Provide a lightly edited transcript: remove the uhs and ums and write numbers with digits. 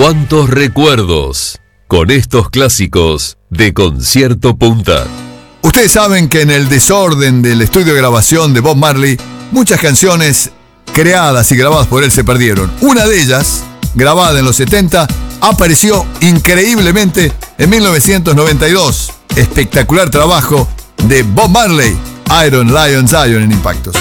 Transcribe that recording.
cuántos recuerdos con estos clásicos de Concierto Punta. Ustedes saben que en el desorden del estudio de grabación de Bob Marley, muchas canciones creadas y grabadas por él se perdieron. Una de ellas, grabada en los 70, apareció increíblemente en 1992. Espectacular trabajo de Bob Marley, Iron Lion Zion en Impactos.